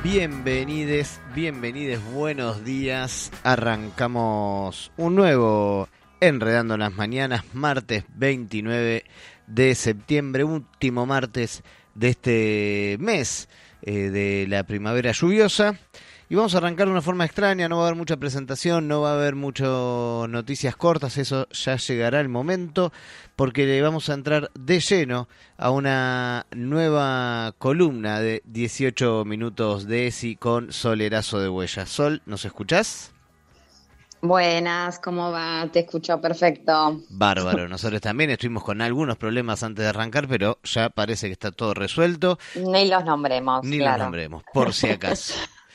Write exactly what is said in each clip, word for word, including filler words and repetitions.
Bienvenides, bienvenides, buenos días. Arrancamos un nuevo Enredando las Mañanas, martes veintinueve de septiembre, último martes de este mes eh, de la primavera lluviosa. Y vamos a arrancar de una forma extraña, no va a haber mucha presentación, no va a haber muchas noticias cortas, eso ya llegará el momento, porque le vamos a entrar de lleno a una nueva columna de dieciocho minutos de ESI con Sol Erazo de Huella. Sol, ¿nos escuchás? Buenas, ¿cómo va? Te escucho perfecto. Bárbaro, nosotros también estuvimos con algunos problemas antes de arrancar, pero ya parece que está todo resuelto. Ni los nombremos, Ni claro. los nombremos, por si acaso.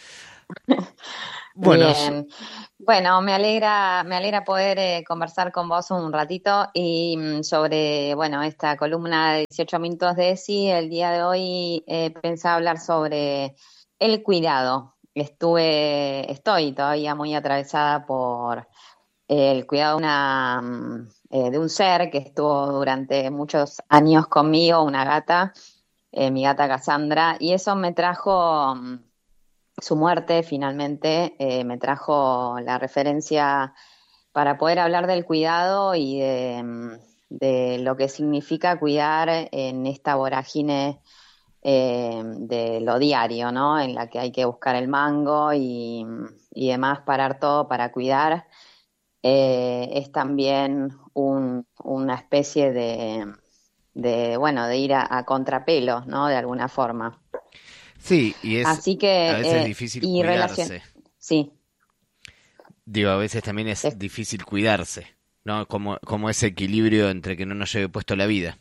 Bueno, Bien, bueno, me alegra, me alegra poder eh, conversar con vos un ratito y mm, sobre, bueno, esta columna de dieciocho minutos de ESI. El día de hoy eh, pensaba hablar sobre el cuidado. Estuve, estoy todavía muy atravesada por el cuidado de una, mm, eh, de un ser que estuvo durante muchos años conmigo, una gata, eh, mi gata Cassandra, y eso me trajo, mm, su muerte finalmente, eh, me trajo la referencia para poder hablar del cuidado y de, mm, de lo que significa cuidar en esta vorágine eh, de lo diario, ¿no? En la que hay que buscar el mango y, y demás, parar todo para cuidar. Eh, es también un, una especie de, de, bueno, de ir a, a contrapelo, ¿no? De alguna forma. sí, y es Así a que, veces eh, difícil y relación, cuidarse. sí, Digo, a veces también es te- difícil cuidarse, ¿no? Como, como ese equilibrio entre que no nos lleve puesto la vida.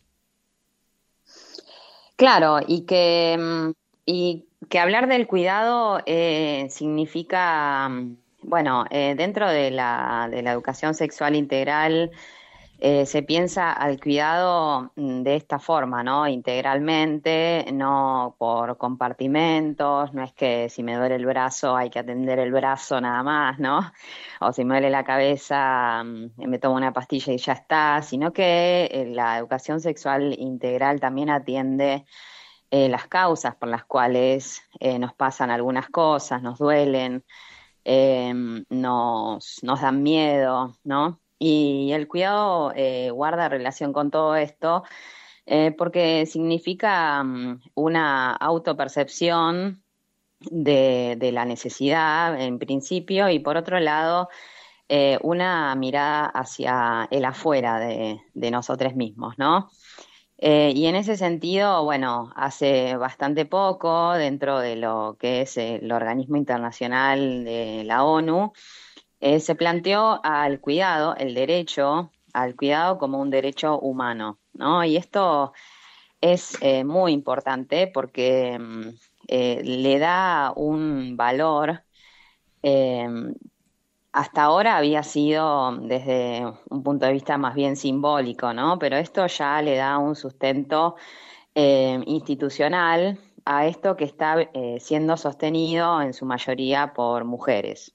claro, y que, mm, y que hablar del cuidado eh, significa, mm, bueno, eh, dentro de la, de la educación sexual integral. Eh, se piensa al cuidado mm, de esta forma, ¿no? Integralmente, no por compartimentos, no es que si me duele el brazo hay que atender el brazo nada más, ¿no? O si me duele la cabeza, mm, me tomo una pastilla y ya está, sino que eh, la educación sexual integral también atiende eh, las causas por las cuales eh, nos pasan algunas cosas, nos duelen, eh, nos, nos dan miedo, ¿no? Y el cuidado eh, guarda relación con todo esto eh, porque significa mm, una autopercepción de, de la necesidad en principio y por otro lado eh, una mirada hacia el afuera de, de nosotros mismos, ¿no? Eh, y en ese sentido, bueno, hace bastante poco, dentro de lo que es el organismo internacional de la ONU, eh, se planteó al cuidado, el derecho al cuidado como un derecho humano, ¿no? Y esto es eh, muy importante porque mm, eh, le da un valor. eh, Hasta ahora había sido desde un punto de vista más bien simbólico, ¿no? Pero esto ya le da un sustento eh, institucional a esto que está eh, siendo sostenido en su mayoría por mujeres,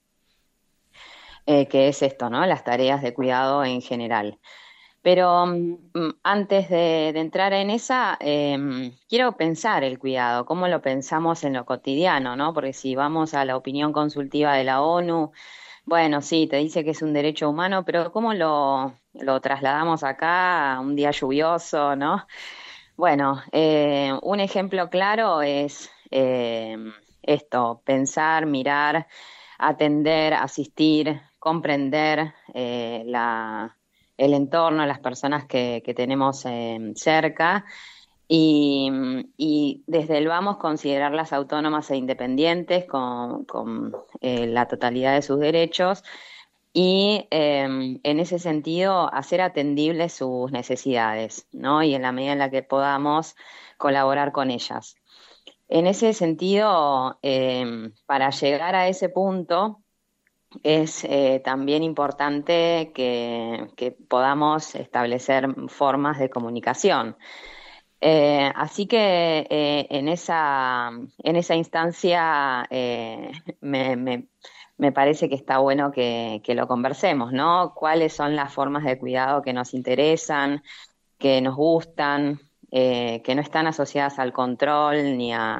eh, que es esto, ¿no? Las tareas de cuidado en general. Pero mm, antes de, de entrar en esa, eh, quiero pensar el cuidado, cómo lo pensamos en lo cotidiano, ¿no? Porque si vamos a la opinión consultiva de la ONU, bueno, sí, te dice que es un derecho humano, pero ¿cómo lo, lo trasladamos acá a un día lluvioso, ¿no? Bueno, eh, un ejemplo claro es eh, esto, pensar, mirar, atender, asistir, comprender eh, la, el entorno, las personas que, que tenemos eh, cerca y, y desde el vamos considerarlas autónomas e independientes con, con eh, la totalidad de sus derechos y eh, en ese sentido hacer atendibles sus necesidades, ¿no? Y en la medida en la que podamos colaborar con ellas. En ese sentido, eh, para llegar a ese punto, es eh, también importante que, que podamos establecer formas de comunicación. Eh, así que eh, en esa, en esa instancia eh, me, me, me parece que está bueno que, que lo conversemos, ¿no? ¿Cuáles son las formas de cuidado que nos interesan, que nos gustan, eh, que no están asociadas al control ni a,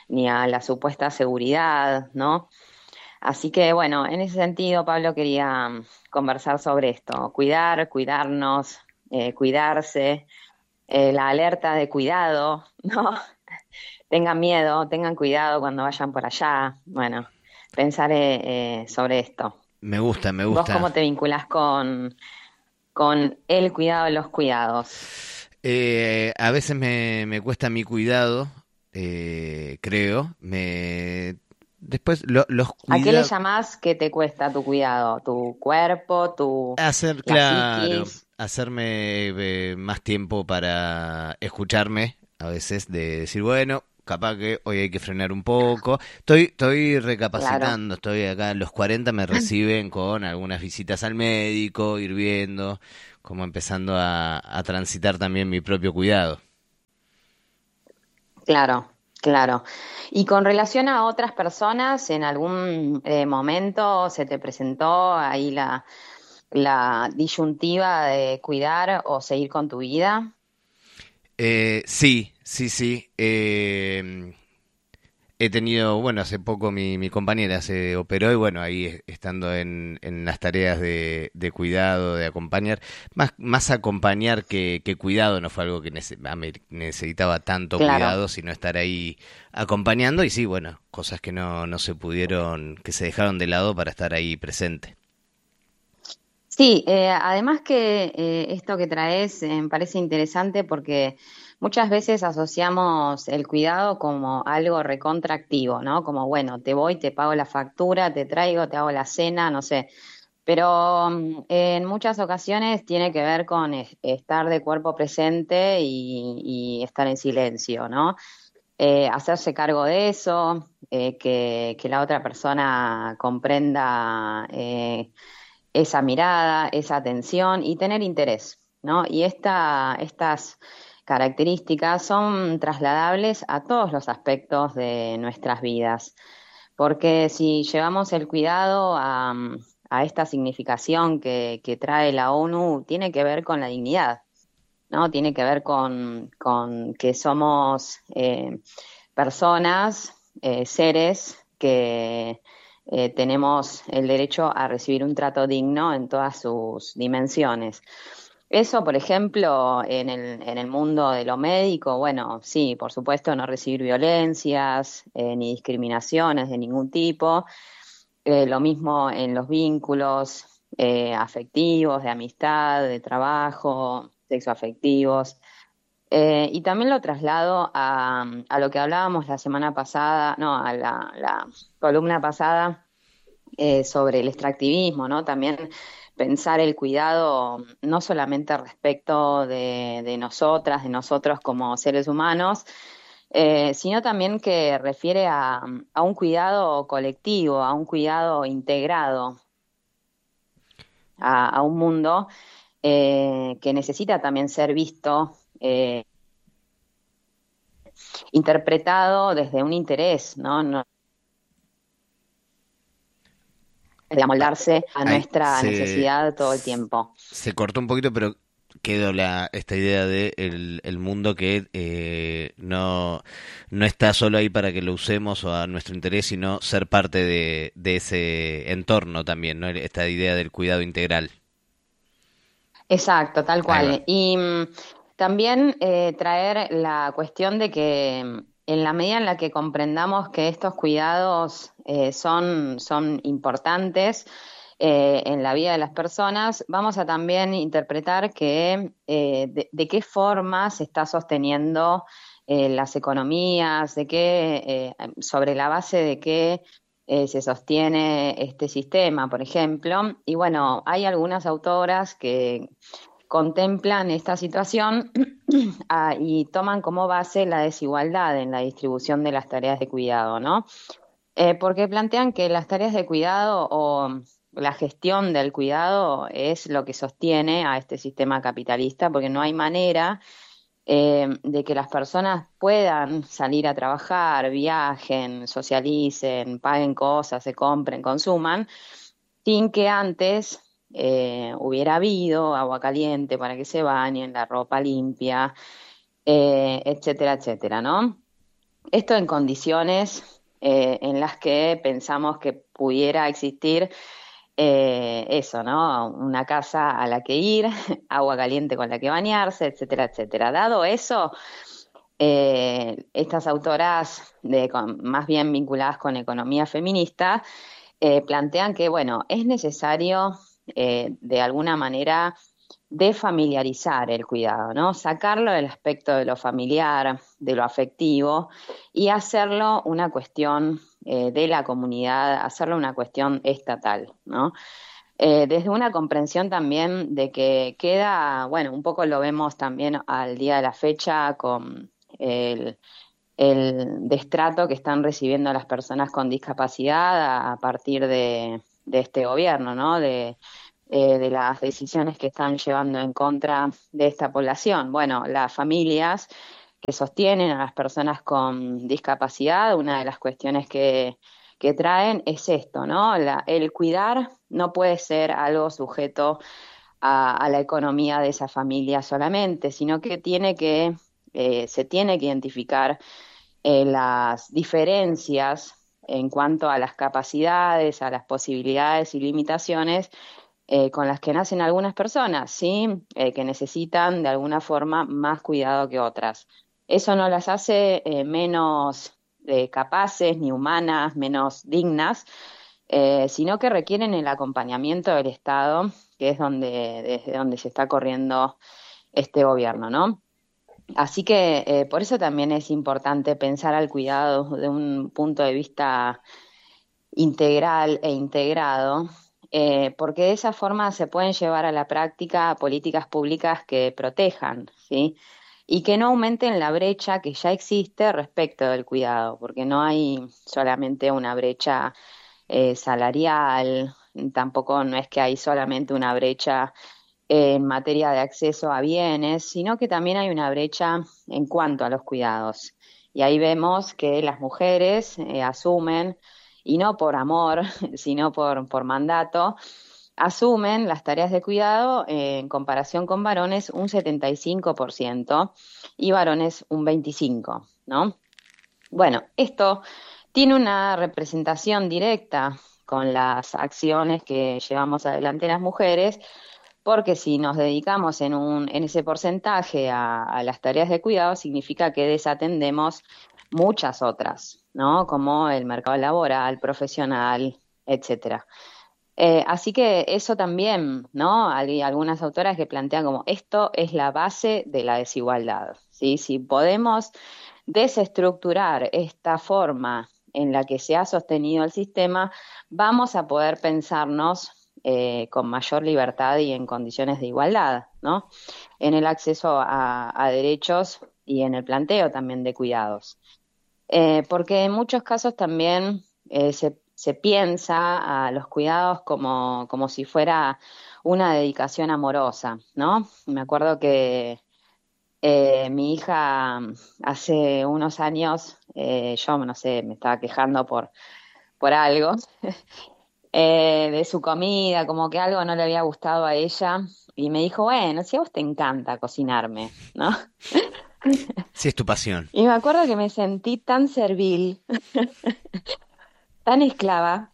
ni a la supuesta seguridad, ¿no? Así que bueno, en ese sentido, Pablo, quería mm, conversar sobre esto, cuidar, cuidarnos, eh, cuidarse, eh, la alerta de cuidado, ¿no? Tengan miedo, tengan cuidado cuando vayan por allá. Bueno, pensar eh, eh, sobre esto. Me gusta, me ¿Vos gusta. cómo te vinculás con, con el cuidado de los cuidados? Eh, a veces me, me cuesta mi cuidado, eh, creo. Me después lo- los ¿A qué le cuidados. llamás que te cuesta tu cuidado? ¿Tu cuerpo, tu, Hacer, la claro, psiquis? hacerme eh, más tiempo para escucharme, a veces de decir, bueno, capaz que hoy hay que frenar un poco. Estoy, estoy Claro, recapacitando, estoy acá, los cuarenta me reciben con algunas visitas al médico, ir viendo, como empezando a, a transitar también mi propio cuidado. claro, claro. Y con relación a otras personas, ¿en algún eh, momento se te presentó ahí la, la disyuntiva de cuidar o seguir con tu vida? Eh, sí, sí, sí. eh, He tenido, bueno, hace poco mi, mi compañera se operó y bueno, ahí es- estando en, en las tareas de, de cuidado, de acompañar, más, más acompañar que, que cuidado, no fue algo que nece- a mí necesitaba tanto Claro. cuidado, sino estar ahí acompañando y sí, bueno, cosas que no, no se pudieron, que se dejaron de lado para estar ahí presente. Sí, eh, además que eh, esto que traes eh, me parece interesante porque muchas veces asociamos el cuidado como algo recontractivo, ¿no? Como, bueno, te voy, te pago la factura, te traigo, te hago la cena, no sé. Pero mm, en muchas ocasiones tiene que ver con es- estar de cuerpo presente y, y estar en silencio, ¿no? Eh, hacerse cargo de eso, eh, que, que la otra persona comprenda eh, esa mirada, esa atención y tener interés, ¿no? Y esta, estas características son trasladables a todos los aspectos de nuestras vidas, porque si llevamos el cuidado a, a esta significación que, que trae la ONU, tiene que ver con la dignidad, ¿no? Tiene que ver con, con que somos eh, personas, eh, seres que eh, tenemos el derecho a recibir un trato digno en todas sus dimensiones. Eso, por ejemplo, en el, en el mundo de lo médico, bueno, sí, por supuesto, no recibir violencias eh, ni discriminaciones de ningún tipo. Eh, lo mismo en los vínculos eh, afectivos, de amistad, de trabajo, sexoafectivos. Eh, y también lo traslado a, a lo que hablábamos la semana pasada, no, a la, la columna pasada eh, sobre el extractivismo, ¿no? También pensar el cuidado no solamente respecto de, de nosotras, de nosotros como seres humanos, eh, sino también que refiere a, a un cuidado colectivo, a un cuidado integrado, a, a un mundo eh, que necesita también ser visto. eh, interpretado desde un interés, ¿no? No de Ah, amoldarse a ahí nuestra se, necesidad todo el tiempo. se cortó un poquito, pero quedó la, esta idea de el, el mundo que eh, no, no está solo ahí para que lo usemos o a nuestro interés, sino ser parte de, de ese entorno también, ¿no? Esta idea del cuidado integral. Exacto, tal Ahí va. cual. Y mm, también eh, traer la cuestión de que mm, en la medida en la que comprendamos que estos cuidados eh, son, son importantes eh, en la vida de las personas, vamos a también interpretar que eh, de, de qué forma se está sosteniendo eh, las economías, de qué, eh, sobre la base de qué eh, se sostiene este sistema, por ejemplo. Y bueno, hay algunas autoras que contemplan esta situación ah, y toman como base la desigualdad en la distribución de las tareas de cuidado, ¿no? Eh, porque plantean que las tareas de cuidado o la gestión del cuidado es lo que sostiene a este sistema capitalista, porque no hay manera eh, de que las personas puedan salir a trabajar, viajen, socialicen, paguen cosas, se compren, consuman, sin que antes eh, hubiera habido agua caliente para que se bañen, la ropa limpia, eh, etcétera, etcétera, ¿no? Esto en condiciones eh, en las que pensamos que pudiera existir eh, eso, ¿no? Una casa a la que ir, agua caliente con la que bañarse, etcétera, etcétera. Dado eso, eh, estas autoras de, con- más bien vinculadas con economía feminista eh, plantean que, bueno, es necesario eh, de alguna manera desfamiliarizar el cuidado, ¿no? Sacarlo del aspecto de lo familiar, de lo afectivo y hacerlo una cuestión eh, de la comunidad, hacerlo una cuestión estatal, ¿no? Eh, desde una comprensión también de que queda, bueno, un poco lo vemos también al día de la fecha con el, el destrato que están recibiendo las personas con discapacidad a, a partir de, de este gobierno, ¿no? De, eh, de las decisiones que están llevando en contra de esta población. Bueno, las familias que sostienen a las personas con discapacidad, una de las cuestiones que, que traen es esto, ¿no? La, el cuidar no puede ser algo sujeto a, a la economía de esa familia solamente, sino que tiene que, eh, se tiene que identificar eh, las diferencias en cuanto a las capacidades, a las posibilidades y limitaciones eh, con las que nacen algunas personas, ¿sí? Eh, que necesitan de alguna forma más cuidado que otras. Eso no las hace eh, menos eh, capaces ni humanas, menos dignas, eh, sino que requieren el acompañamiento del Estado, que es donde, desde donde se está corriendo este gobierno, ¿no? Así que eh, por eso también es importante pensar al cuidado de un punto de vista integral e integrado, eh, porque de esa forma se pueden llevar a la práctica políticas públicas que protejan, ¿sí? Y que no aumenten la brecha que ya existe respecto del cuidado, porque no hay solamente una brecha eh, salarial, tampoco no es que hay solamente una brecha en materia de acceso a bienes, sino que también hay una brecha en cuanto a los cuidados. Y ahí vemos que las mujeres eh, asumen, y no por amor, sino por, por mandato, asumen las tareas de cuidado eh, en comparación con varones un setenta y cinco por ciento y varones un veinticinco por ciento, ¿no? Bueno, esto tiene una representación directa con las acciones que llevamos adelante las mujeres, porque si nos dedicamos en un, en ese porcentaje a, a las tareas de cuidado, significa que desatendemos muchas otras, ¿no? Como el mercado laboral, profesional, etcétera. Eh, así que eso también, ¿no? Hay algunas autoras que plantean como esto es la base de la desigualdad, ¿sí? Si podemos desestructurar esta forma en la que se ha sostenido el sistema, vamos a poder pensarnos eh, con mayor libertad y en condiciones de igualdad, ¿no? En el acceso a, a derechos y en el planteo también de cuidados. Eh, porque en muchos casos también eh, se, se piensa a los cuidados como, como si fuera una dedicación amorosa, ¿no? Me acuerdo que eh, mi hija mm, hace unos años, eh, yo no sé, me estaba quejando por, por algo, eh, de su comida, como que algo no le había gustado a ella, y me dijo, bueno, si a vos te encanta cocinarme, ¿no? Si es tu pasión. Y me acuerdo que me sentí tan servil, tan esclava,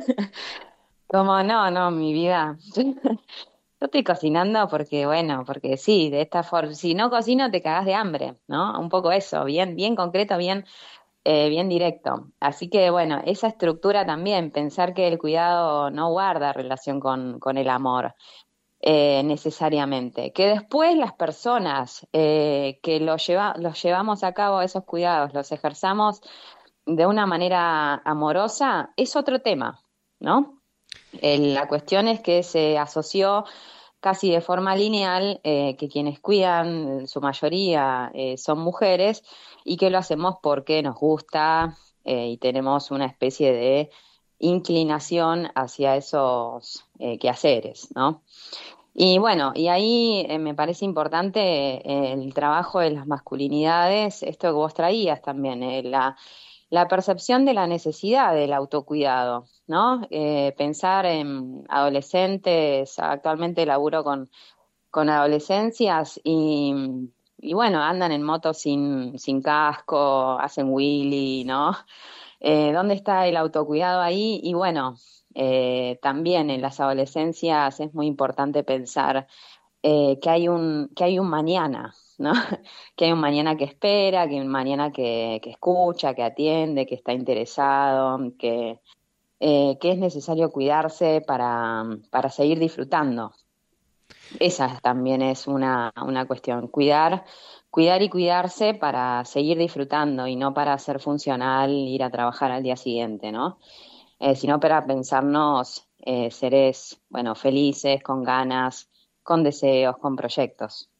como no, no, mi vida. Yo estoy cocinando porque, bueno, porque sí, de esta forma, si no cocino te cagás de hambre, ¿no? Un poco eso, bien, bien concreto, bien, eh, bien directo. Así que, bueno, esa estructura también, pensar que el cuidado no guarda relación con, con el amor eh, necesariamente. Que después las personas eh, que lo lleva, los llevamos a cabo esos cuidados, los ejerzamos de una manera amorosa, es otro tema, ¿no? El- la cuestión es que se asoció casi de forma lineal eh, que quienes cuidan, en su mayoría eh, son mujeres, y que lo hacemos porque nos gusta eh, y tenemos una especie de inclinación hacia esos eh, quehaceres, ¿no? Y bueno, y ahí eh, me parece importante eh, el trabajo de las masculinidades, esto que vos traías también, eh, la, la percepción de la necesidad del autocuidado, ¿no? Eh, pensar en adolescentes, actualmente laburo con, con adolescencias y y bueno, andan en moto sin, sin casco, hacen wheelie, ¿no? Eh, ¿dónde está el autocuidado ahí? Y bueno, eh, también en las adolescencias es muy importante pensar eh, que hay un, que hay un mañana, ¿no? Que hay un mañana que espera, que hay un mañana que, que escucha, que atiende, que está interesado, que, eh, que es necesario cuidarse para, para seguir disfrutando. Esa también es una, una cuestión, cuidar, cuidar y cuidarse para seguir disfrutando y no para ser funcional, ir a trabajar al día siguiente, ¿no? Eh, sino para pensarnos eh, seres, bueno, felices, con ganas, con deseos, con proyectos.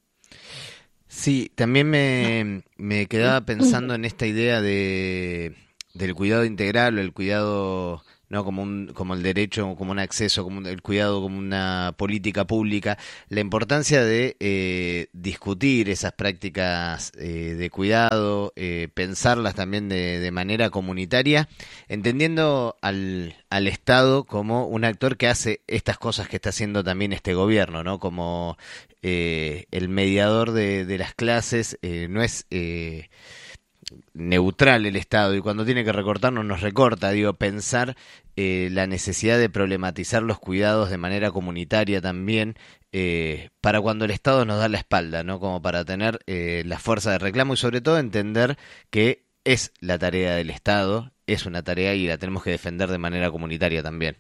Sí, también me, me quedaba pensando en esta idea de del cuidado integral o el cuidado no como un como el derecho como un acceso como un- el cuidado como una política pública, la importancia de eh, discutir esas prácticas eh, de cuidado, eh, pensarlas también de, de manera comunitaria, entendiendo al, al Estado como un actor que hace estas cosas que está haciendo también este gobierno, ¿no? Como eh, el mediador de, de las clases, eh, no es eh, neutral el Estado, y cuando tiene que recortarnos nos recorta. Digo, pensar eh, la necesidad de problematizar los cuidados de manera comunitaria también, eh, para cuando el Estado nos da la espalda, ¿no? Como para tener eh, la fuerza de reclamo y sobre todo entender que es la tarea del Estado, es una tarea y la tenemos que defender de manera comunitaria también.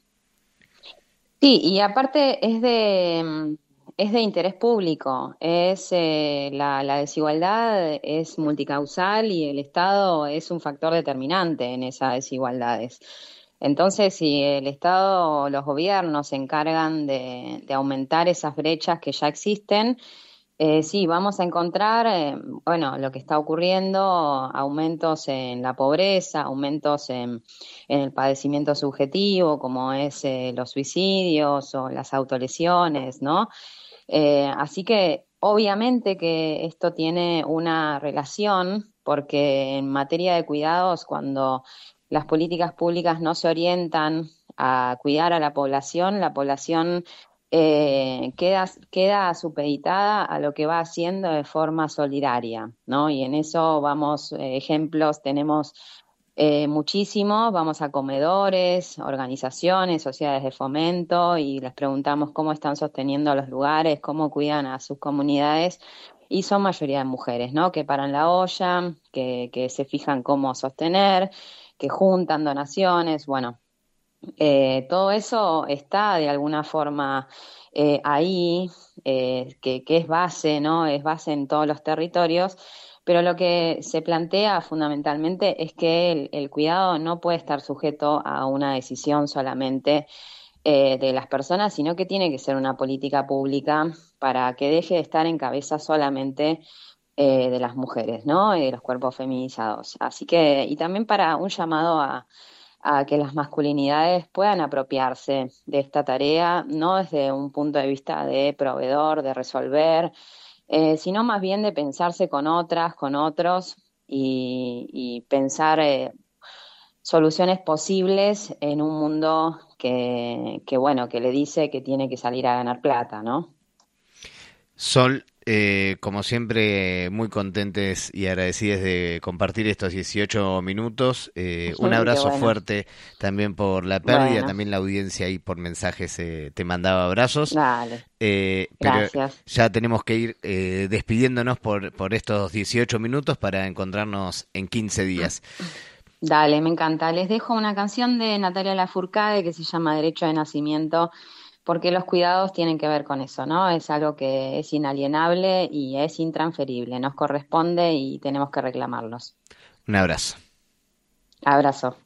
Sí, y aparte es de, mm, es de interés público, es eh, la, la desigualdad es multicausal y el Estado es un factor determinante en esas desigualdades. Entonces, si el Estado o los gobiernos se encargan de, de aumentar esas brechas que ya existen, eh, sí, vamos a encontrar, eh, bueno, lo que está ocurriendo, aumentos en la pobreza, aumentos en, en el padecimiento subjetivo, como es eh, los suicidios o las autolesiones, ¿no? Eh, así que obviamente que esto tiene una relación, porque en materia de cuidados, cuando las políticas públicas no se orientan a cuidar a la población, la población eh, queda, queda supeditada a lo que va haciendo de forma solidaria, ¿no? Y en eso vamos, eh, ejemplos tenemos eh, muchísimo, vamos a comedores, organizaciones, sociedades de fomento y les preguntamos cómo están sosteniendo los lugares, cómo cuidan a sus comunidades y son mayoría de mujeres, ¿no? Que paran la olla, que, que se fijan cómo sostener, que juntan donaciones, bueno, eh, todo eso está de alguna forma eh, ahí, eh, que, que es base, ¿no? Es base en todos los territorios, pero lo que se plantea fundamentalmente es que el, el cuidado no puede estar sujeto a una decisión solamente eh, de las personas, sino que tiene que ser una política pública para que deje de estar en cabeza solamente eh, de las mujeres, ¿no? Y de los cuerpos feminizados. Así que, y también para un llamado a a que las masculinidades puedan apropiarse de esta tarea, no desde un punto de vista de proveedor, de resolver, eh, sino más bien de pensarse con otras, con otros y, y pensar eh, soluciones posibles en un mundo que, que, bueno, que le dice que tiene que salir a ganar plata, ¿no? Sol, eh, como siempre, muy contentes y agradecidos de compartir estos dieciocho minutos. Eh, un Qué abrazo bueno. fuerte también por la pérdida, Bueno, también la audiencia ahí por mensajes eh, te mandaba abrazos. dale, Eh, pero gracias. ya tenemos que ir eh, despidiéndonos por, por estos dieciocho minutos para encontrarnos en quince días. Dale, me encanta. Les dejo una canción de Natalia Lafourcade que se llama Derecho de Nacimiento, porque los cuidados tienen que ver con eso, ¿no? Es algo que es inalienable y es intransferible, nos corresponde y tenemos que reclamarlos. Un abrazo. Abrazo.